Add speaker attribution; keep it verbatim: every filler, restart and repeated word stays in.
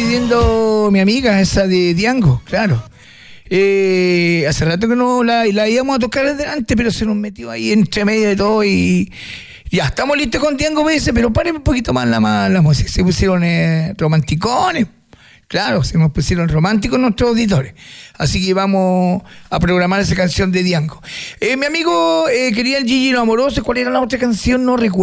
Speaker 1: pidiendo mi amiga, esa de Diango, claro. Eh, hace rato que no la, la íbamos a tocar adelante, pero se nos metió ahí entre medio de todo y ya estamos listos con Diango B S, pero paren un poquito más la, más la música. Se pusieron eh, romanticones. Claro, se nos pusieron románticos nuestros auditores. Así que vamos a programar esa canción de Diango. Eh, mi amigo eh, quería el Gigi Lo Amoroso. ¿Cuál era la otra canción? No recuerdo.